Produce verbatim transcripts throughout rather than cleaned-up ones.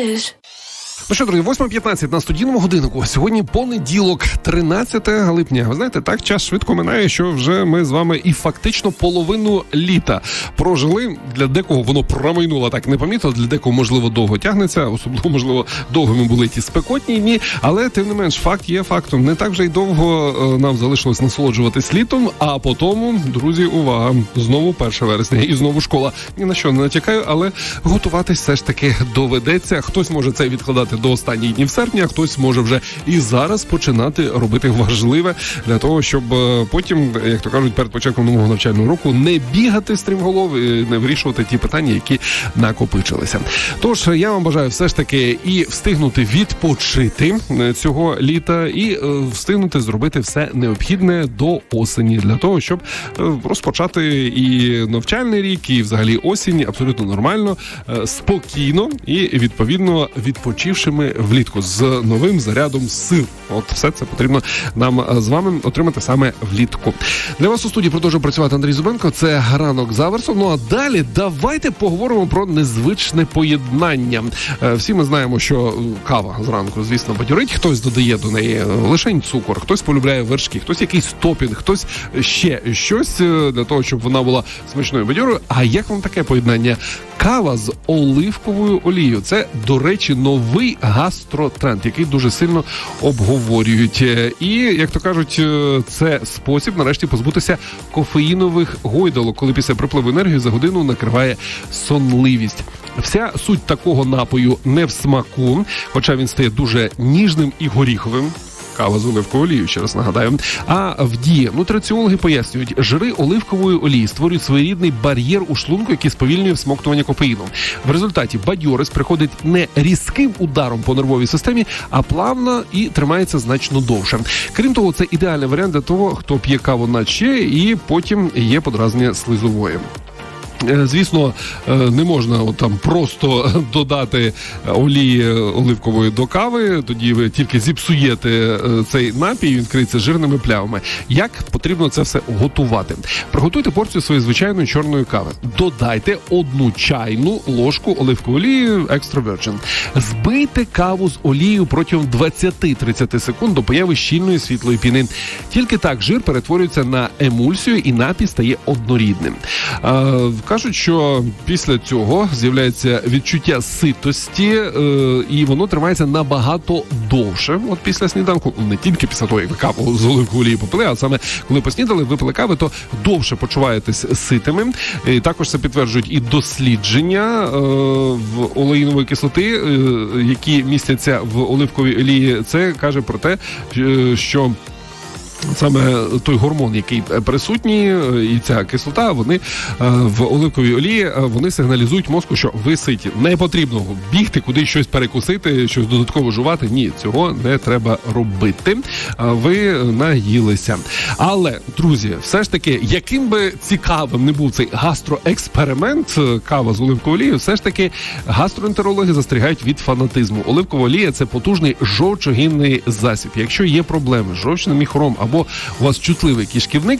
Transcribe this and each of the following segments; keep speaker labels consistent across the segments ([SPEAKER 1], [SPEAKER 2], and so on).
[SPEAKER 1] wish.
[SPEAKER 2] Ну що, друзі, восьма п'ятнадцять на студійному годиннику. Сьогодні понеділок, тринадцяте липня. Ви знаєте, так час швидко минає, що вже ми з вами і фактично половину літа прожили. Для декого воно промайнуло так непомітно, для декого, можливо, довго тягнеться, особливо, можливо, довгими були ті спекотні дні. Але, тим не менш, факт є фактом. Не так вже й довго нам залишилось насолоджуватись літом, а потім, друзі, увага, знову перше вересня і знову школа. Ні на що не натякаю, але готуватись все ж таки доведеться. Хтось може це відкладати до останніх днів серпня, хтось може вже і зараз починати робити важливе для того, щоб потім, як то кажуть, перед початком нового навчального року не бігати стрімголов і не вирішувати ті питання, які накопичилися. Тож, я вам бажаю все ж таки і встигнути відпочити цього літа, і встигнути зробити все необхідне до осені для того, щоб розпочати і навчальний рік, і взагалі осінь абсолютно нормально, спокійно і, відповідно, відпочивши влітку з новим зарядом сил. От все це потрібно нам з вами отримати саме влітку. Для вас у студії продовжує працювати Андрій Зубенко. Це ранок з Аверсом. Ну а далі давайте поговоримо про незвичне поєднання. Всі ми знаємо, що кава зранку, звісно, бадьорить. Хтось додає до неї лишень цукор, хтось полюбляє вершки, хтось якийсь топінг, хтось ще щось для того, щоб вона була смачною бадьорою. А як вам таке поєднання? Кава з оливковою олією. Це, до речі, новий гастротренд, який дуже сильно обговорюють. І, як то кажуть, це спосіб нарешті позбутися кофеїнових гойдалок, коли після припливу енергії за годину накриває сонливість. Вся суть такого напою не в смаку, хоча він стає дуже ніжним і горіховим. Кава з оливковою олією, ще раз нагадаю. А в дії нутриціологи пояснюють, жири оливкової олії створюють своєрідний бар'єр у шлунку, який сповільнює всмоктування кофеїну. В результаті бадьорість приходить не різким ударом по нервовій системі, а плавно і тримається значно довше. Крім того, це ідеальний варіант для того, хто п'є каву на чай і потім є подразнення слизової. Звісно, не можна от там просто додати олії оливкової до кави, тоді ви тільки зіпсуєте цей напій, він вкриється жирними плямами. Як потрібно це все готувати? Приготуйте порцію своєї звичайної чорної кави. Додайте одну чайну ложку оливкової олії Extra Virgin. Збийте каву з олією протягом двадцять-тридцять секунд до появи щільної світлої піни. Тільки так жир перетворюється на емульсію і напій стає однорідним. Кажуть, що після цього з'являється відчуття ситості, е, і воно тримається набагато довше. От після сніданку, не тільки після того, як ви каву з оливковою олією попили, а саме коли поснідали, випили кави, то довше почуваєтесь ситими. І також це підтверджують і дослідження е, в олеїнової кислоти, е, які містяться в оливковій олії. Це каже про те, що саме той гормон, який присутній, і ця кислота, вони в оливковій олії, вони сигналізують мозку, що ви ситі. Не потрібно бігти, кудись щось перекусити, щось додатково жувати. Ні, цього не треба робити. Ви наїлися. Але, друзі, все ж таки, яким би цікавим не був цей гастроексперимент, кава з оливковою олією, все ж таки гастроентерологи застерігають від фанатизму. Оливкова олія – це потужний жовчогінний засіб. Якщо є проблеми з жовчним міхуром або у вас чутливий кишківник,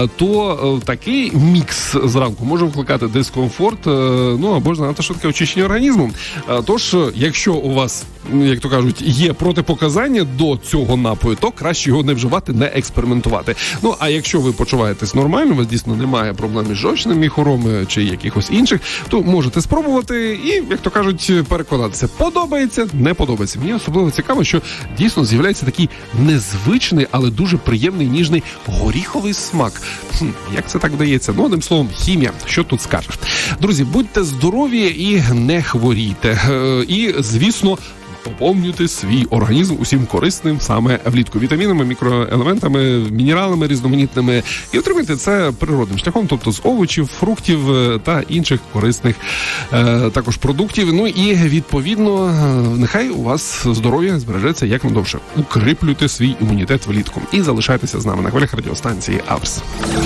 [SPEAKER 2] то такий мікс зранку може викликати дискомфорт, ну або ж занадто швидке очищення організму. Тож, якщо у вас, як то кажуть, є протипоказання до цього напою, то краще його не вживати, не експериментувати. Ну, а якщо ви почуваєтесь нормально, у вас дійсно немає проблем із жовчним міхуром чи якихось інших, то можете спробувати і, як то кажуть, переконатися. Подобається, не подобається. Мені особливо цікаво, що дійсно з'являється такий незвичний, але дуже приємний, ніжний горіховий смак. Хм, як це так вдається? Ну, одним словом, хімія. Що тут скажеш? Друзі, будьте здорові і не хворійте. І, звісно, поповнюйте свій організм усім корисним саме влітку. Вітамінами, мікроелементами, мінералами різноманітними. І отримайте це природним шляхом, тобто з овочів, фруктів та інших корисних е, також продуктів. Ну і, відповідно, нехай у вас здоров'я збережеться якнайдовше. Укріплюйте свій імунітет влітку. І залишайтеся з нами на хвилях радіостанції Аверс.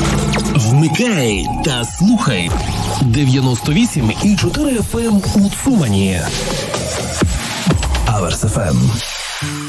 [SPEAKER 3] Вмикай та слухай дев'яносто вісім і чотири еф ем у Цумані. Аверс еф ем.